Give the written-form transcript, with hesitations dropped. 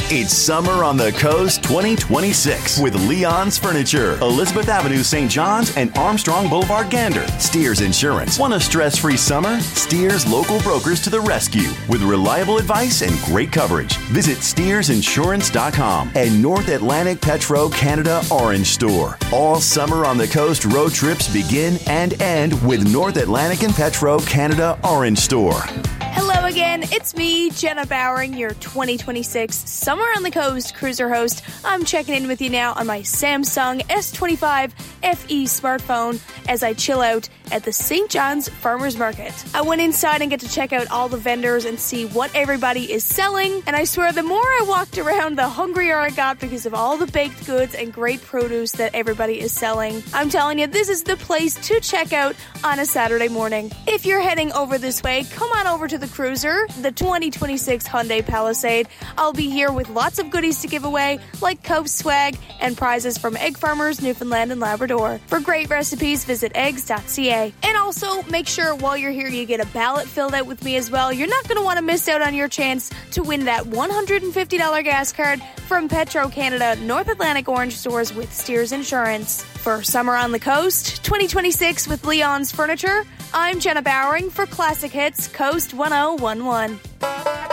It's Summer on the Coast 2026 with Leon's Furniture, Elizabeth Avenue, St. John's, and Armstrong Boulevard, Gander. Steers Insurance. Want a stress-free summer? Steers local brokers to the rescue with reliable advice and great coverage. Visit SteersInsurance.com and North Atlantic Petro Canada Orange Store. All Summer on the Coast road trips begin and end with North Atlantic and Petro Canada Orange Store. Hello again, it's me, Jenna Bowering, your 2026 Summer on the Coast cruiser host. I'm checking in with you now on my Samsung S25 FE smartphone as I chill out at the St. John's Farmers Market. I went inside and get to check out all the vendors and see what everybody is selling, and I swear the more I walked around, the hungrier I got because of all the baked goods and great produce that everybody is selling. I'm telling you, this is the place to check out on a Saturday morning. If you're heading over this way, come on over to the cruiser, the 2026 Hyundai Palisade. I'll be here with lots of goodies to give away, like Cope swag and prizes from Egg Farmers, Newfoundland and Labrador. For great recipes, visit eggs.ca. And also, make sure while you're here you get a ballot filled out with me as well. You're not going to want to miss out on your chance to win that $150 gas card from Petro Canada North Atlantic Orange Stores with Steers Insurance. For Summer on the Coast 2026 with Leon's Furniture, I'm Jenna Bowering for Classic Hits Coast 1011.